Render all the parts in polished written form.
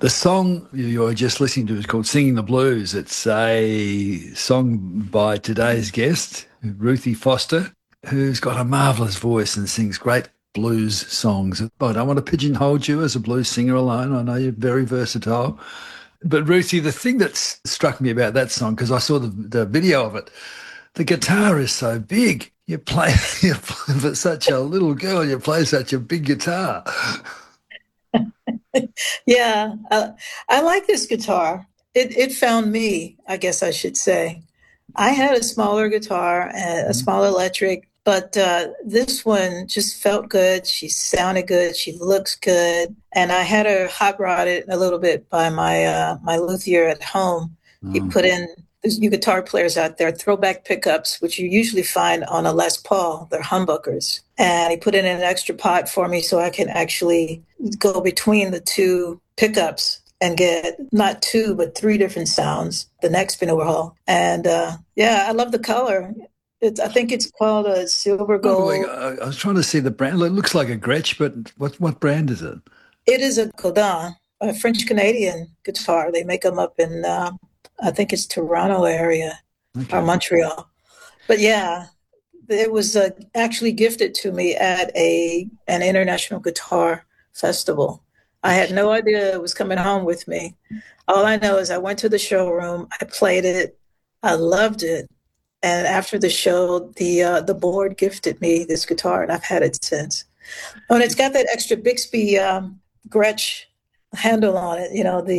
The song you're just listening to is called Singing the Blues. It's a song by today's guest, Ruthie Foster, who's got a marvellous voice and sings great blues songs. But I don't want to pigeonhole you as a blues singer alone. I know you're very versatile. But Ruthie, the thing that struck me about that song, because I saw the video of it, the guitar is so big. You play for such a little girl, you play such a big guitar. Yeah, I like this guitar. It found me, I guess I should say. I had a smaller guitar, a small electric, but this one just felt good. She sounded good. She looks good, and I had her hot rodded a little bit by my luthier at home. He Mm. put in there's new guitar players out there, throwback pickups, which you usually find on a Les Paul. They're humbuckers. And he put in an extra pot for me so I can actually go between the two pickups and get not two, but three different sounds, the next binaural. And yeah, I love the color. I think it's called a silver Wondering, gold. I was trying to see the brand. It looks like a Gretsch, but what brand is it? It is a Godin, a French Canadian guitar. They make them up in, I think it's Toronto area or Okay. Montreal. But yeah, it was actually gifted to me at a an international guitar festival. I had no idea it was coming home with me. All I know is I went to the showroom, I played it, I loved it, and after the show, the board gifted me this guitar, and I've had it since. Oh, and it's got that extra Bixby Gretsch handle on it.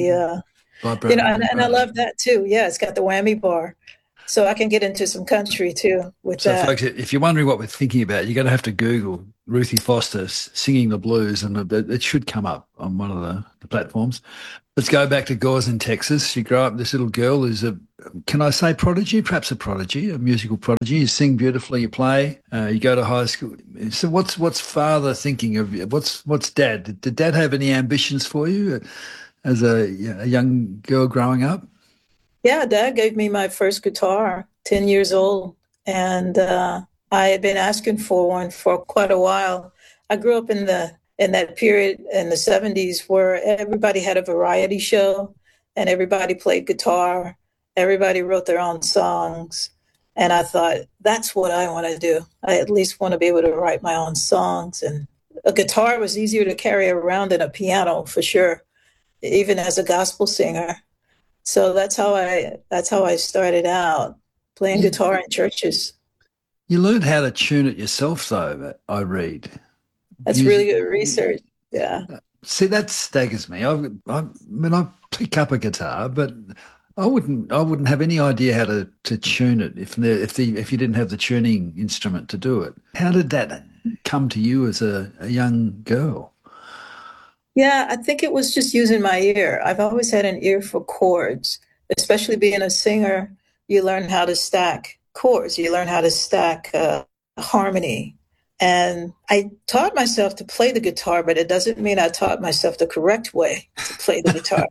And I Vibrato. love that too. Yeah, it's got the whammy bar, so I can get into some country too with So, that. folks, if you're wondering what we're thinking about, you're going to have to Google Ruthie Foster singing the blues, and it should come up on one of the platforms. Let's go back to Gauze in Texas. You grow up, this little girl who's can I say prodigy? Perhaps a prodigy, a musical prodigy. You sing beautifully, you play, you go to high school. So what's father thinking of you? What's dad? Did dad have any ambitions for you as a young girl growing up? Yeah, Dad gave me my first guitar, 10 years old, and I had been asking for one for quite a while. I grew up in that period in the 70s where everybody had a variety show and everybody played guitar, everybody wrote their own songs. And I thought, that's what I want to do. I at least want to be able to write my own songs. And a guitar was easier to carry around than a piano for sure, even as a gospel singer. So that's how I started out playing You, guitar in churches. you learned how to tune it yourself, though, I read. That's Music. really good research. Yeah. See, that staggers me. I mean, I pick up a guitar, but I wouldn't have any idea how to tune it if you didn't have the tuning instrument to do it. How did that come to you as a young girl? Yeah, I think it was just using my ear. I've always had an ear for chords, especially being a singer. You learn how to stack chords, you learn how to stack harmony. And I taught myself to play the guitar, but it doesn't mean I taught myself the correct way to play the guitar.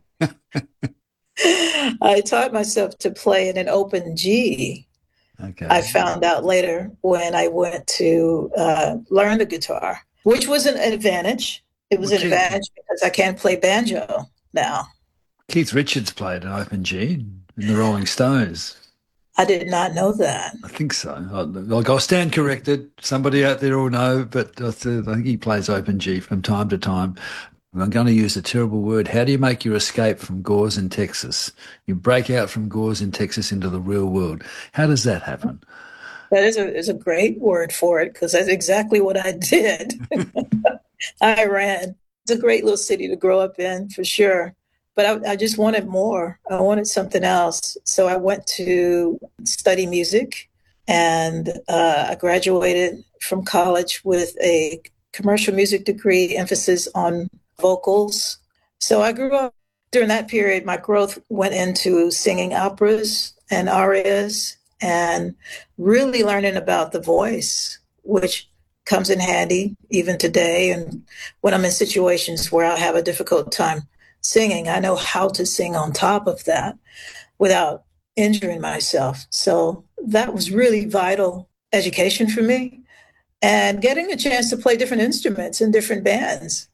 I taught myself to play in an open G. I Okay. found out later when I went to learn the guitar, which was an advantage. It was Well, an advantage because I can play banjo now. Keith Richards played an open G in the Rolling Stones. I did not know that. I think so. Like I'll stand corrected. Somebody out there will know, but I think he plays open G from time to time. I'm going to use a terrible word. How do you make your escape from Gauze in Texas? You break out from Gauze in Texas into the real world. How does that happen? That is a great word for it because that's exactly what I did. I ran. It's a great little city to grow up in for sure. But I just wanted more. I wanted something else. So I went to study music and I graduated from college with a commercial music degree, emphasis on vocals. So I grew up during that period. My growth went into singing operas and arias and really learning about the voice, which comes in handy even today. And when I'm in situations where I have a difficult time singing, I know how to sing on top of that without injuring myself. So that was really vital education for me. And getting a chance to play different instruments in different bands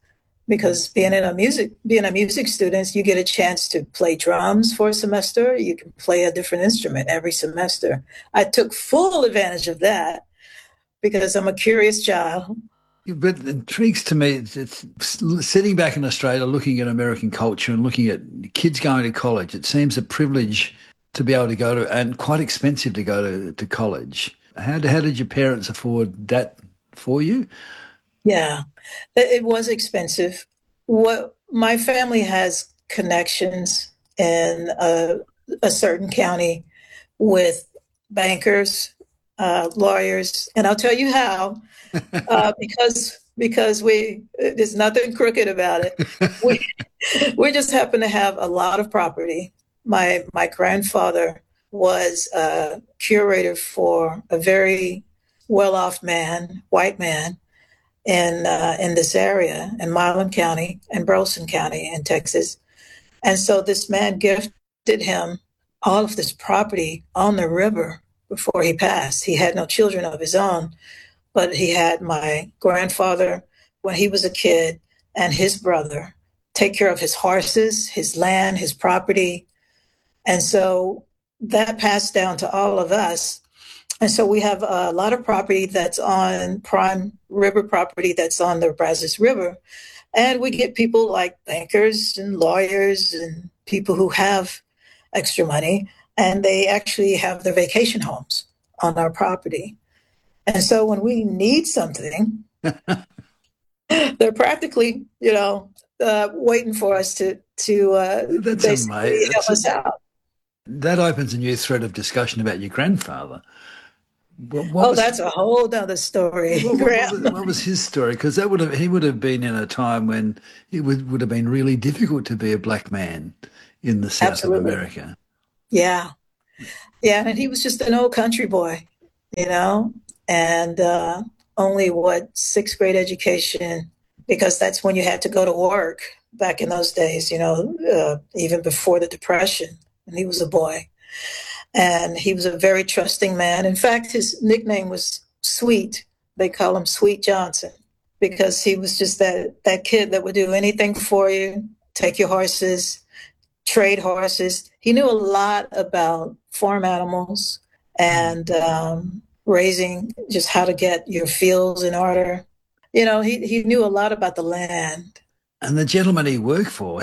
because being a music student, you get a chance to play drums for a semester. You can play a different instrument every semester. I took full advantage of that because I'm a curious child. But it intrigues to me, it's sitting back in Australia, looking at American culture and looking at kids going to college. It seems a privilege to be able to go to, and quite expensive to go to college. How did your parents afford that for you? Yeah, it was expensive. What my family has connections in a certain county with bankers, lawyers, and I'll tell you how. Because we there's nothing crooked about it. We we just happen to have a lot of property. My grandfather was a curator for a very well-off man, white man, in this area in Milam County and Burleson County in Texas. And so this man gifted him all of this property on the river before he passed. He had no children of his own, but he had my grandfather when he was a kid and his brother take care of his horses, his land, his property. And so that passed down to all of us. And so we have a lot of property that's on prime river property that's on the Brazos River. And we get people like bankers and lawyers and people who have extra money, and they actually have their vacation homes on our property. And so when we need something, they're practically, waiting for us to That's basically amazing. help us out. That opens a new thread of discussion about your grandfather. What Oh, was that's a whole other story, Graham. what was his story? Because he would have been in a time when it would have been really difficult to be a black man in the South of Absolutely. America. Yeah. Yeah. And he was just an old country boy, you know, and only what, sixth grade education, because that's when you had to go to work back in those days, even before the Depression. And he was a boy. And he was a very trusting man. In fact, his nickname was Sweet. They call him Sweet Johnson because he was just that kid that would do anything for you, take your horses, trade horses. He knew a lot about farm animals and raising, just how to get your fields in order. He knew a lot about the land. And the gentleman he worked for,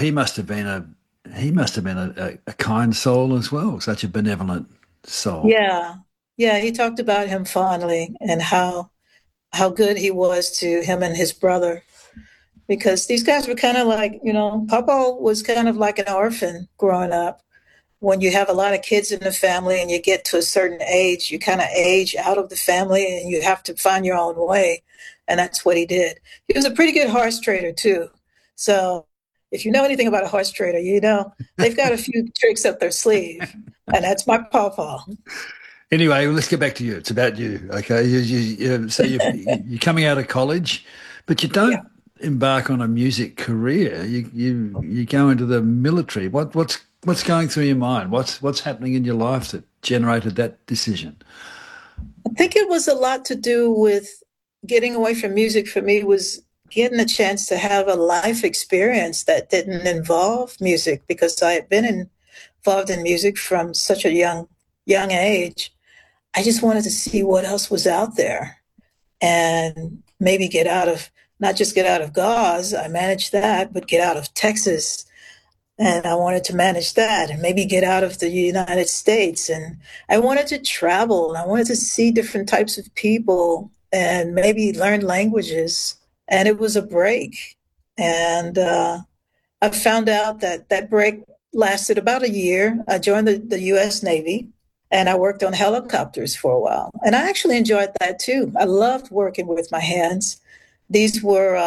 he must have been a kind soul as well, such a benevolent soul. Yeah. Yeah. He talked about him fondly and how good he was to him and his brother. Because these guys were kind of like, Papa was kind of like an orphan growing up. When you have a lot of kids in the family and you get to a certain age, you kind of age out of the family and you have to find your own way. And that's what he did. He was a pretty good horse trader too. So if you know anything about a horse trader, they've got a few tricks up their sleeve. And that's my pawpaw. Anyway, let's get back to you. It's about you, okay? So you're coming out of college, but you don't Yeah. embark on a music career. You go into the military. What's going through your mind? What's happening in your life that generated that decision? I think it was a lot to do with getting away from music. For me was getting a chance to have a life experience that didn't involve music because I had been involved in music from such a young age. I just wanted to see what else was out there and maybe not just get out of Gauze, I managed that, but get out of Texas. And I wanted to manage that and maybe get out of the United States. And I wanted to travel. And I wanted to see different types of people and maybe learn languages. And it was a break. And I found out that break lasted about a year. I joined the U.S. Navy and I worked on helicopters for a while. And I actually enjoyed that too. I loved working with my hands. These were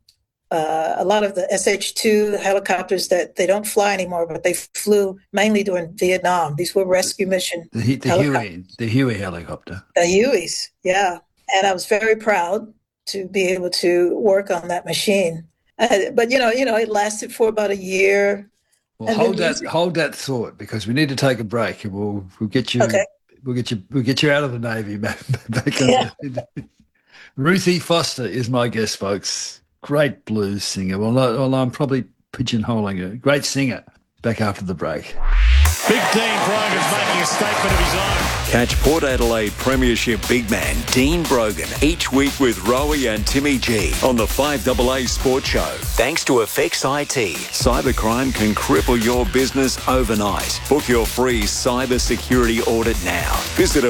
a lot of the SH-2 helicopters that they don't fly anymore, but they flew mainly during Vietnam. These were rescue mission helicopters. The Huey helicopter. The Hueys, yeah. And I was very proud to be able to work on that machine. But it lasted for about a year. Well, And then music. hold that thought because we need to take a break and we'll get you Okay. we'll get you out of the Navy back Yeah. Ruthie Foster is my guest, folks. great blues singer. Well, I'm probably pigeonholing her. Great singer. Back after the break. Big Dean Brogan's making a statement of his own. Catch Port Adelaide Premiership big man Dean Brogan each week with Rowie and Timmy G on the 5AA Sports Show. Thanks to Effects IT. Cybercrime can cripple your business overnight. Book your free cyber security audit now. Visit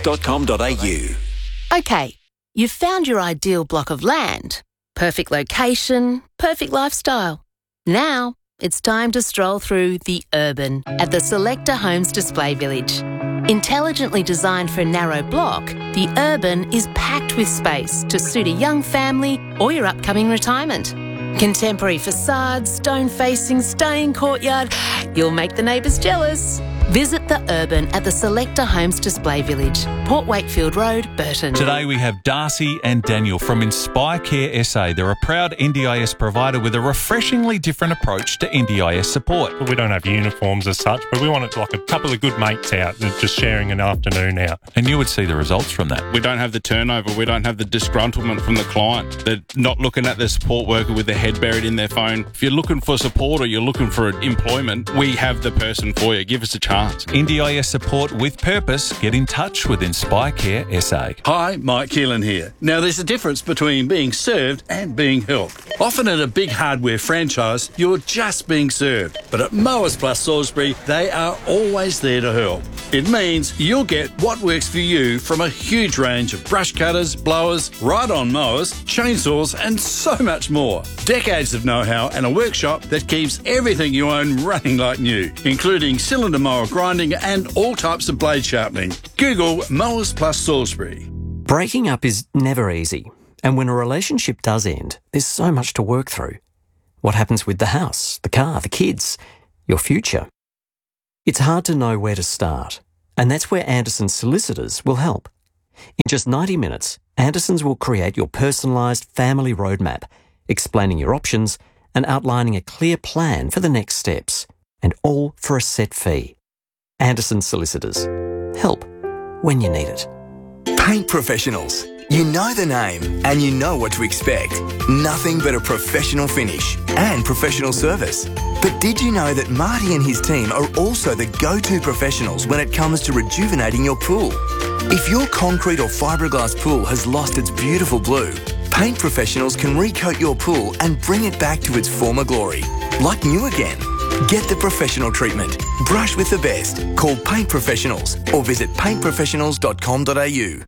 effects.com.au. Okay, you've found your ideal block of land. Perfect location, perfect lifestyle. Now it's time to stroll through The Urban at the Selector Homes Display Village. Intelligently designed for a narrow block, The Urban is packed with space to suit a young family or your upcoming retirement. Contemporary facades, stone facing, stunning courtyard. You'll make the neighbours jealous. Visit The Urban at the Selector Homes Display Village, Port Wakefield Road, Burton. Today we have Darcy and Daniel from Inspire Care SA. They're a proud NDIS provider with a refreshingly different approach to NDIS support. We don't have uniforms as such, but we want it like a couple of good mates out and just sharing an afternoon out. And you would see the results from that. We don't have the turnover. We don't have the disgruntlement from the client. They're not looking at the support worker with their head buried in their phone. If you're looking for support or you're looking for employment, we have the person for you. Give us a chance. NDIS support with purpose. Get in touch with Inspire Care SA. Hi, Mike Keelan here. Now, there's a difference between being served and being helped. Often at a big hardware franchise, you're just being served. But at Mowers Plus Salisbury, they are always there to help. It means you'll get what works for you from a huge range of brush cutters, blowers, ride-on mowers, chainsaws, and so much more. Decades of know-how and a workshop that keeps everything you own running like new, including cylinder mower grinding and all types of blade sharpening. Google Mowers Plus Salisbury. Breaking up is never easy, and when a relationship does end, there's so much to work through. What happens with the house, the car, the kids, your future? It's hard to know where to start, and that's where Anderson's Solicitors will help. In just 90 minutes, Anderson's will create your personalised family roadmap, explaining your options and outlining a clear plan for the next steps, and all for a set fee. Anderson Solicitors. Help when you need it. Paint professionals. You know the name and you know what to expect. Nothing but a professional finish and professional service. But did you know that Marty and his team are also the go-to professionals when it comes to rejuvenating your pool? If your concrete or fiberglass pool has lost its beautiful blue, Paint Professionals can recoat your pool and bring it back to its former glory, like new again. Get the professional treatment. Brush with the best. Call Paint Professionals or visit paintprofessionals.com.au.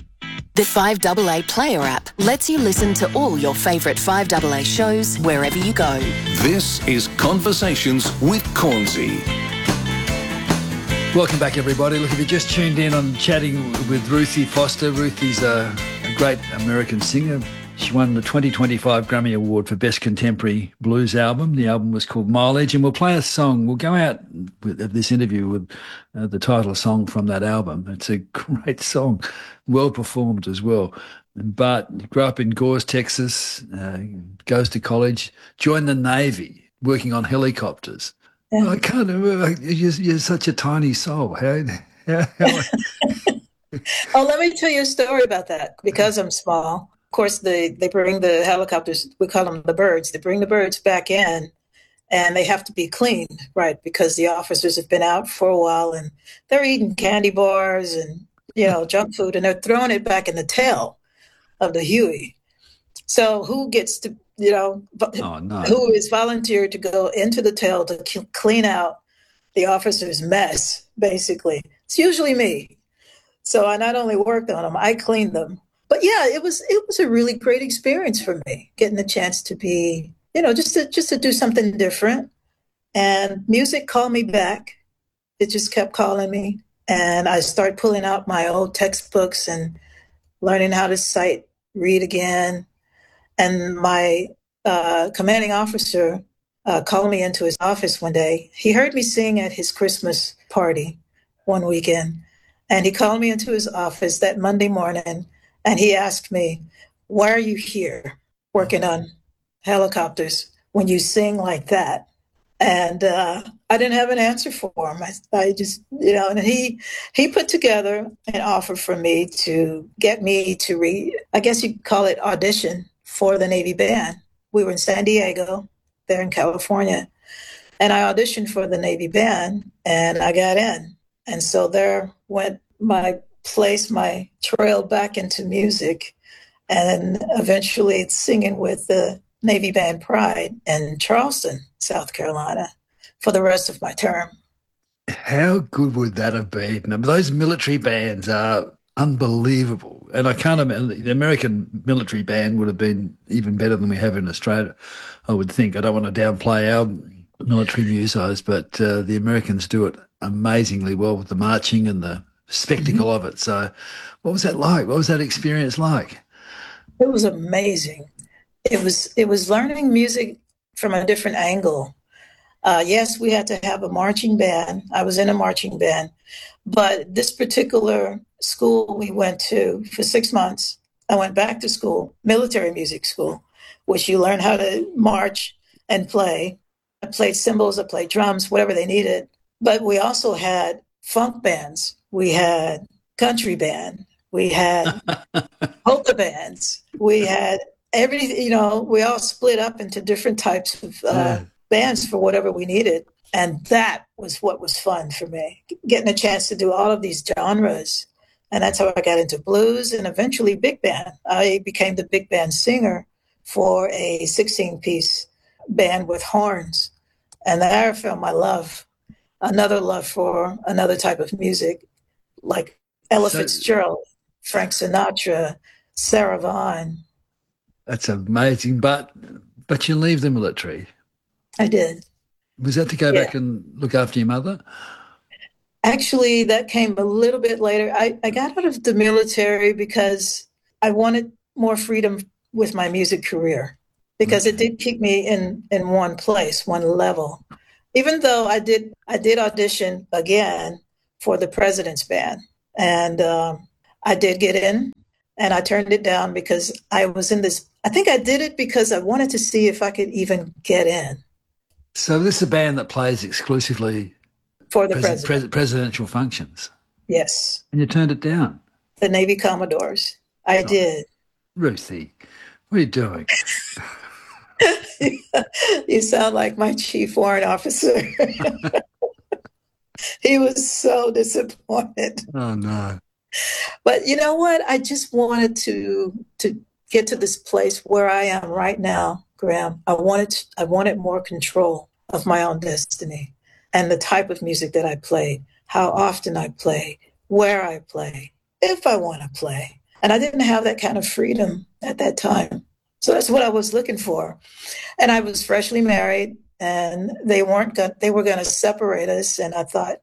The 5AA Player app lets you listen to all your favourite 5AA shows wherever you go. This is Conversations with Cornsey. Welcome back, everybody. Look, if you just tuned in, I'm chatting with Ruthie Foster. Ruthie's a great American singer. She won the 2025 Grammy Award for Best Contemporary Blues Album. The album was called Mileage, and we'll play a song. We'll go out with this interview with the title song from that album. It's a great song, well performed as well. But grew up in Gores, Texas, goes to college, joined the Navy, working on helicopters. Yeah. I can't remember. You're such a tiny soul. How Oh, let me tell you a story about that, because I'm small. Of course, they bring the helicopters, we call them the birds. They bring the birds back in, and they have to be cleaned, right? Because the officers have been out for a while, and they're eating candy bars and, junk food, and they're throwing it back in the tail of the Huey. So who gets to, who is volunteered to go into the tail to clean out the officer's mess, basically? It's usually me. So I not only worked on them, I cleaned them. But yeah, it was a really great experience for me, getting the chance to be, just to do something different. And music called me back. It just kept calling me. And I started pulling out my old textbooks and learning how to sight read again. And my commanding officer called me into his office one day. He heard me sing at his Christmas party one weekend. And he called me into his office that Monday morning. And he asked me, why are you here working on helicopters when you sing like that? And I didn't have an answer for him. I just, and he put together an offer for me to get me to I guess you'd call it audition for the Navy band. we were in San Diego, there in California, and I auditioned for the Navy band, and I got in. And so there went my trail back into music, and eventually singing with the Navy Band Pride in Charleston, South Carolina, for the rest of my term. How good would that have been? Now, those military bands are unbelievable. And I can't imagine, the American military band would have been even better than we have in Australia, I would think. I don't want to downplay our military musos, but the Americans do it amazingly well with the marching and the spectacle of it. So what was that like? What was that experience like? It was amazing. It was learning music from a different angle. Yes, we had to have a marching band. I was in a marching band. But this particular school we went to for 6 months, I went back to school, military music school, which you learn how to march and play. I played cymbals, I played drums, whatever they needed. But we also had funk bands. We had country band. We had polka bands. We had everything, we all split up into different types of bands for whatever we needed. And that was what was fun for me, getting a chance to do all of these genres. And that's how I got into blues and eventually big band. I became the big band singer for a 16-piece band with horns. And there I found my another love for another type of music, like Ella Fitzgerald, Frank Sinatra, Sarah Vaughan. That's amazing. But you leave the military. I did. Was that to go back and look after your mother? Actually, that came a little bit later. I got out of the military because I wanted more freedom with my music career, because it did keep me in one place, one level. Even though I did audition again for the President's Band, and I did get in, and I turned it down because I was in this. I think I did it because I wanted to see if I could even get in. So this is a band that plays exclusively for the presidential functions. Yes. And you turned it down. The Navy Commodores. I did. Ruthie, what are you doing? You sound like my chief warrant officer. He was so disappointed. Oh, no. But you know what? I just wanted to get to this place where I am right now, Graham. I wanted more control of my own destiny and the type of music that I play, how often I play, where I play, if I want to play. And I didn't have that kind of freedom at that time. So that's what I was looking for. And I was freshly married, and they were going to separate us. And I thought,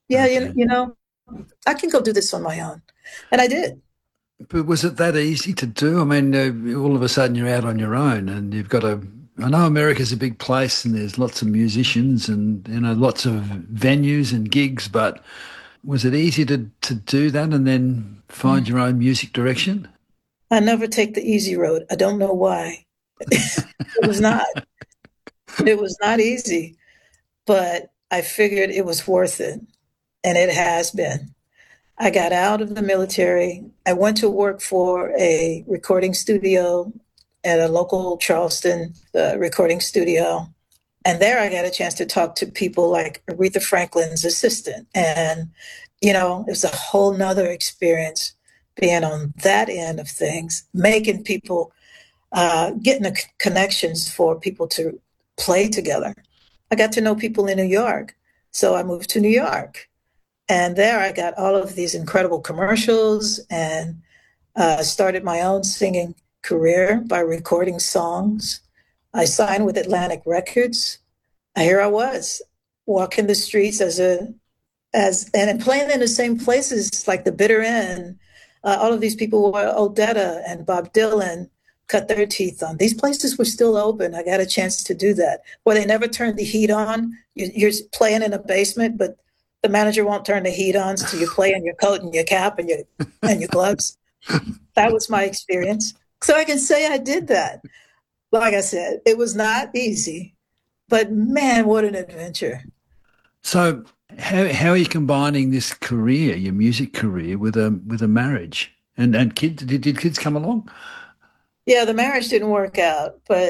I can go do this on my own. And I did. But was it that easy to do? I mean, all of a sudden you're out on your own, and you've got I know America's a big place and there's lots of musicians and, lots of venues and gigs, but was it easy to do that and then find your own music direction? I never take the easy road. I don't know why. It was not. It was not easy, but I figured it was worth it, and it has been. I got out of the military. I went to work for a recording studio at a local Charleston recording studio. And there I got a chance to talk to people like Aretha Franklin's assistant. And, it was a whole nother experience being on that end of things, making people, getting the connections for people to play together. I got to know people in New York. So I moved to New York. And there I got all of these incredible commercials and started my own singing career by recording songs. I signed with Atlantic Records. Here I was, walking the streets and playing in the same places like the Bitter End. All of these people were Odetta and Bob Dylan cut their teeth on. These places were still open. I got a chance to do that, where they never turned the heat on. You're playing in a basement, but the manager won't turn the heat on, so you play in your coat and your cap and your gloves. That was my experience. So I can say I did that. Like I said, it was not easy, but man, what an adventure. So how are you combining this career, your music career, with a marriage and kids? Did kids come along? Yeah, the marriage didn't work out, but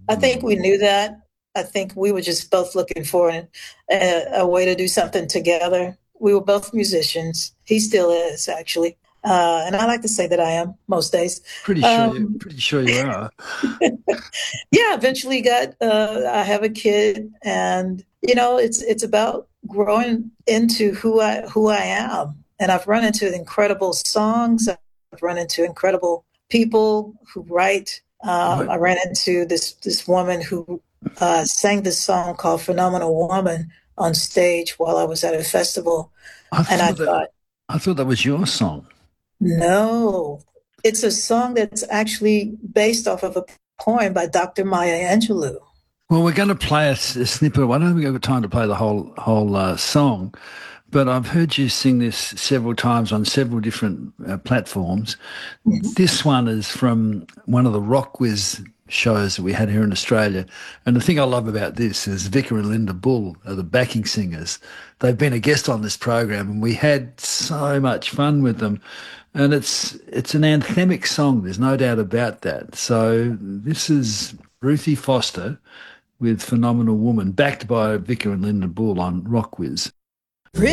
I think we knew that. I think we were just both looking for a way to do something together. We were both musicians. He still is, actually. And I like to say that I am most days. Pretty sure you are. Yeah, eventually I have a kid, and it's about growing into who I am. And I've run into incredible songs. I've run into incredible people who write. I ran into this woman who sang this song called "Phenomenal Woman" on stage while I was at a festival, I thought that was your song. No, it's a song that's actually based off of a poem by Dr. Maya Angelou. Well, we're going to play a snippet. I don't think we've got time to play the whole song, but I've heard you sing this several times on several different platforms. Mm-hmm. This one is from one of the Rock Whiz shows that we had here in Australia. And the thing I love about this is Vicar and Linda Bull are the backing singers. They've been a guest on this program, and we had so much fun with them. And it's an anthemic song. There's no doubt about that. So this is Ruthie Foster with Phenomenal Woman, backed by Vicar and Linda Bull on Rock Whiz.